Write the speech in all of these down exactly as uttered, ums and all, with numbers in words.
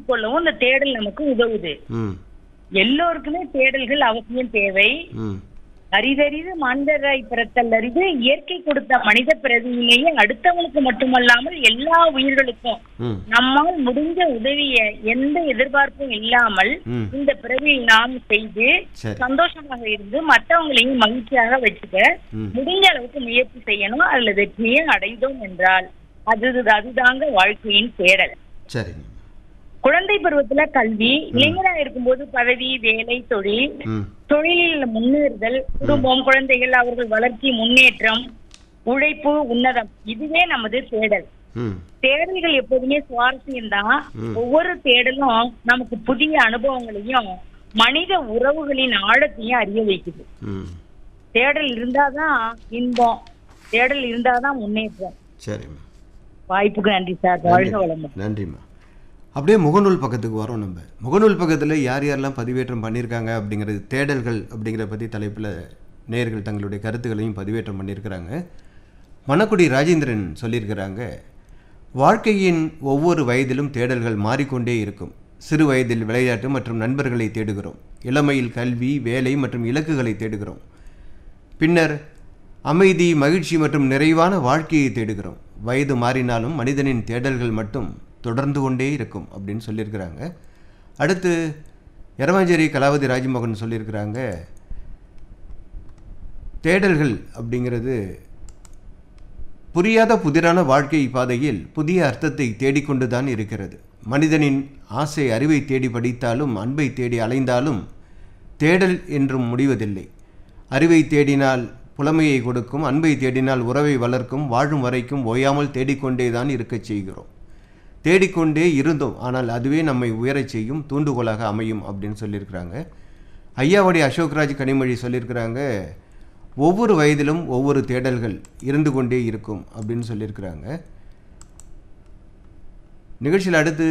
மேற்கொள்ளவும் இந்த தேடல் நமக்கு உதவுது. ம் எல்லோருக்குமே தேடல்கள் அவசியம் தேவை. ம் அரிதறிது மாந்தராய் பிறத்தல் அரிது இயற்கை கொடுத்த மனித பிறவியிலேயே அடுத்தவனுக்கு மட்டுமல்லாமல் எல்லா உயிர்களுக்கும் ம் நம்மால் முடிஞ்ச உதவிய எந்த எதிர்பார்ப்பும் இல்லாமல் ம் இந்த பிறவியில் நாம் செய்து சரி சந்தோஷமாக இருந்து மற்றவங்களையும் மகிழ்ச்சியாக வச்சுக்க ம் முடிஞ்ச அளவுக்கு முயற்சி செய்யணும். அதுல வெற்றியை அடைந்தோம் என்றால் அது அதுதாங்க வாழ்க்கையின் தேடல். சரிங்க. குழந்தை பருவத்துல கல்வி, இளைஞரா இருக்கும்போது பதவி, வேலை, தொழில், ம் தொழிலில் முன்னேறுதல், குடும்பம், குழந்தைகள், அவர்கள் வளர்ச்சி, முன்னேற்றம், உழைப்பு, உன்னதம், இதுவே நமது தேடல். ம் தேடல்கள் எப்போதுமே சுவாரஸ்யம்தான். ம் ஒவ்வொரு தேடலும் நமக்கு புதிய அனுபவங்களையும் மனித உறவுகளின் ஆழத்தையும் அறிய வைக்குது. ம் தேடல் இருந்தாதான் இன்பம், தேடல் இருந்தாதான் முன்னேற்றம். சரிம்மா. வாய்ப்புக்கு நன்றி சார். வாழ்க வளமுடன். நன்றிம்மா. அப்படியே முகநூல் பக்கத்துக்கு வரோம். நம்ம முகநூல் பக்கத்தில் யார் யாரெல்லாம் பதிவேற்றம் பண்ணியிருக்காங்க அப்படிங்கிறது தேடல்கள் அப்படிங்கிற பற்றி தலைப்பில் நேயர்கள் தங்களுடைய கருத்துக்களையும் பதிவேற்றம் பண்ணியிருக்கிறாங்க. மணக்குடி ராஜேந்திரன் சொல்லியிருக்கிறாங்க, வாழ்க்கையின் ஒவ்வொரு வயதிலும் தேடல்கள் மாறிக்கொண்டே இருக்கும். சிறு வயதில் விளையாட்டு மற்றும் நண்பர்களை தேடுகிறோம். இளமையில் கல்வி, வேலை மற்றும் இலக்குகளை தேடுகிறோம். பின்னர் அமைதி, மகிழ்ச்சி மற்றும் நிறைவான வாழ்க்கையை தேடுகிறோம். வயது மாறினாலும் மனிதனின் தேடல்கள் மட்டும் தொடர்ந்து கொண்டே இருக்கும் அப்படின்னு சொல்லியிருக்கிறாங்க. அடுத்து எரவாஞ்சேரி கலாவதி ராஜமோகன் சொல்லியிருக்கிறாங்க, தேடல்கள் அப்படிங்கிறது புரியாத புதிரான வாழ்க்கை பாதையில் புதிய அர்த்தத்தை தேடிக்கொண்டு தான் இருக்கிறது. மனிதனின் ஆசை அறிவை தேடி படித்தாலும் அன்பை தேடி அலைந்தாலும் தேடல் என்றும் முடிவதில்லை. அறிவை தேடினால் புலமையை கொடுக்கும், அன்பை தேடினால் உறவை வளர்க்கும், வாழும் வரைக்கும் ஓயாமல் தேடிக்கொண்டே தான் இருக்கச் செய்கிறோம். தேடிக்கொண்டே இருந்தோம், ஆனால் அதுவே நம்மை உயரச் செய்யும், தூண்டுகோலாக அமையும் அப்படின்னு சொல்லியிருக்கிறாங்க. ஐயாவடி அசோக்ராஜ் கனிமொழி சொல்லியிருக்கிறாங்க, ஒவ்வொரு வயதிலும் ஒவ்வொரு தேடல்கள் இருந்து கொண்டே இருக்கும் அப்படின்னு சொல்லியிருக்கிறாங்க. நிகழ்ச்சியில் அடுத்து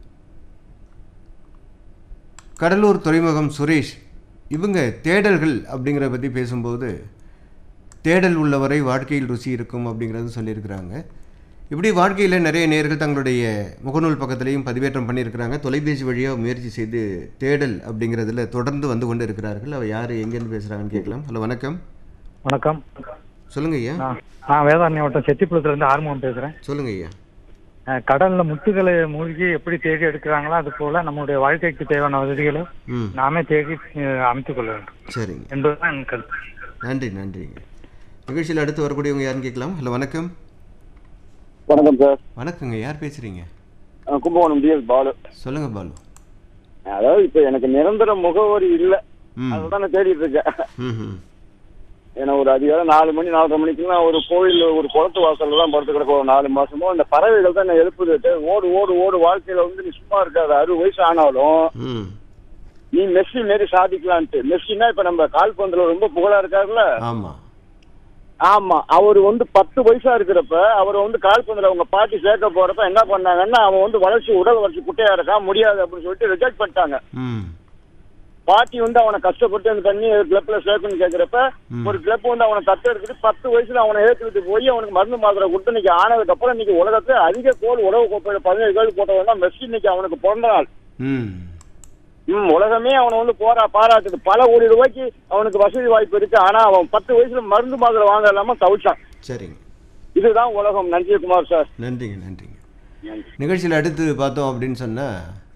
கடலூர் துறைமுகம் சுரேஷ், இவங்க தேடல்கள் அப்படிங்கிறத பற்றி பேசும்போது தேடல் உள்ளவரை வாழ்க்கையில் ருசி இருக்கும் அப்படிங்கிறது சொல்லியிருக்கிறாங்க. இப்படி வாழ்க்கையில் நிறைய நேயர்கள் தங்களுடைய முகநூல் பக்கத்திலையும் பதிவேற்றம் பண்ணியிருக்கிறாங்க. தொலைபேசி வழியாக முயற்சி செய்து தேடல் அப்படிங்கிறதுல தொடர்ந்து வந்து கொண்டு இருக்கிறார்கள். அவ யார் எங்கேருந்து பேசுகிறாங்கன்னு கேட்கலாம். ஹலோ, வணக்கம். வணக்கம். சொல்லுங்க ஐயா. நான் வேதாரண்யம் மாவட்டம் செட்டிப்புலத்துலேருந்து ஆர்மோன் பேசுகிறேன். சொல்லுங்க ஐயா. கடலில் முத்துக்களை மூழ்கி எப்படி தேடி எடுக்கிறாங்களோ அது போல நம்மளுடைய வாழ்க்கைக்கு தேவையான வசதிகளை நாமே தேடி அமைத்துக் கொள்ள வேண்டும். சரிங்க என்பதுதான் என் கருத்து. நன்றி நன்றிங்க. நிகழ்ச்சியில் அடுத்து வரக்கூடியவங்க யாருன்னு கேட்கலாம். ஹலோ, வணக்கம். வணக்கம் சார். வணக்கங்க. யார் பேசுறீங்க? கும்பகோணம் டிஎஸ் பாலு. சொல்லுங்க பாலு. அதாவது இப்ப எனக்கு நிரந்தர முகவரி இல்ல, அதுதான் நான் தேடிட்டு இருக்கேன். ஏன்னா ஒரு அதிகாரம் நாலு மணி நாலரை மணிக்குலாம் ஒரு கோயில் ஒரு குளத்து வாசல்ல தான் படுத்து கிடக்கும். ஒரு நாலு மாசமோ இந்த பறவைகள் தான் என்ன எழுப்புது. ஓடு ஓடு ஓடு, வாழ்க்கையில வந்து நீ சும்மா இருக்காது. அறுபது வயசு ஆனாலும் நீ மெஸ்ஸி மாரி சாதிக்கலான்ட்டு. மெஸ்ஸினா இப்ப நம்ம கால்பந்துல ரொம்ப புகழா இருக்காருல்ல. ஆமா ஆமா, அவரு வந்து பத்து வயசா இருக்கிறப்ப அவரை வந்து கால்பந்துல அவங்க பாட்டி சேர்க்க போறப்ப என்ன பண்ணாங்கன்னா, அவன் வந்து வளர்ச்சி உடல் வளர்ச்சி குட்டையா இருக்கா, முடியாது அப்படின்னு சொல்லிட்டு ரிஜெக்ட் பண்ணிட்டாங்க. பாட்டி வந்து அவனை கஷ்டப்பட்டு அந்த தண்ணி கிளப்ல சேர்க்கணும்னு கேட்கிறப்ப ஒரு கிளப் வந்து அவனை தட்டு எடுத்துட்டு பத்து வயசுல அவனை ஏற்றுக்கிட்டு போய் அவனுக்கு மருந்து மாத்திரை கொடுத்து இன்னைக்கு ஆனதுக்கு அப்புறம் இன்னைக்கு உலகத்துல அதிக கோல் உலக கோப்பையில பதினேழு கோல் போட்டவன் தான் மெஸ்ஸி. இன்னைக்கு அவனுக்கு பிறந்த நாள். ம் உலகமே அவனை வந்து போரா பாராட்டுது. பல கோடி ரூபாய்க்கு அவனுக்கு வசதி வாய்ப்பு இருக்கு. ஆனா அவன் பத்து வயசுல மருந்து மாத்திரை வாங்க இல்லாம தவிச்சான். சரிங்க, இதுதான் உலகம். நன்றி குமார் சார். நன்றிங்க நன்றிங்க. நிகழ்ச்சியில் அடுத்து பார்த்தோம் அப்படின்னு சொன்னா,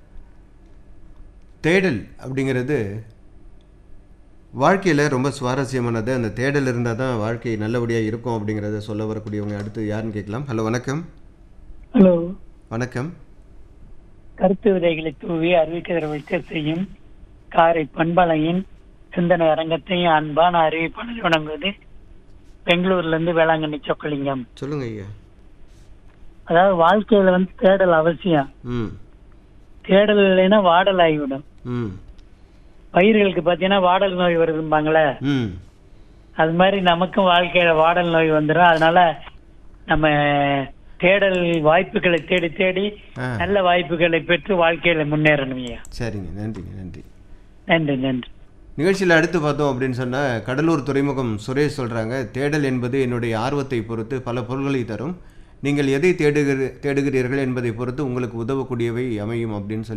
தேடல் அப்படிங்கிறது வாழ்க்கையில் ரொம்ப சுவாரஸ்யமானது. அந்த தேடல் இருந்தால் தான் வாழ்க்கை நல்லபடியாக இருக்கும் அப்படிங்கிறத சொல்ல வரக்கூடியவங்க அடுத்து யாருன்னு கேட்கலாம். ஹலோ, வணக்கம். ஹலோ, வணக்கம். கருத்து விதைகளை தூவி அறிவிக்கிற வைக்க செய்யும் காரை பண்பலையின் சிந்தனை அரங்கத்தையும் அன்பான அறிவிப்பாளர் வழங்குவது பெங்களூர்ல இருந்து வேளாங்கண்ணி சொக்கலிங்கம். சொல்லுங்க ஐயா. அதாவது வாழ்க்கையில வந்து தேடல் அவசியம். தேடல் இல்லைன்னா வாடல் ஆகிவிடும். பயிர்களுக்கு பாத்தீங்கன்னா வாடல் நோய் வருதும்பாங்களே, அது மாதிரி நமக்கும் வாழ்க்கையில வாடல் நோய் வந்துடும். அதனால நம்ம தேடல் வாய்ப்புகளை தேடி தேடி நல்ல வாய்ப்புகளை பெற்று வாழ்க்கையில முன்னேறணும். சரிங்க, நன்றிங்க. நன்றி நன்றி நன்றி. நிகழ்ச்சியில் அடுத்து பார்த்தோம் அப்படின்னு சொன்னால், கடலூர் துறைமுகம் சுரேஷ் சொல்கிறாங்க, தேடல் என்பது என்னுடைய ஆர்வத்தை பொறுத்து பல பொருள்களை தரும். நீங்கள் எதை தேடுகிற தேடுகிறீர்கள் என்பதை பொறுத்து உங்களுக்கு உதவக்கூடியவை அமையும் அப்படின்னு சொல்லி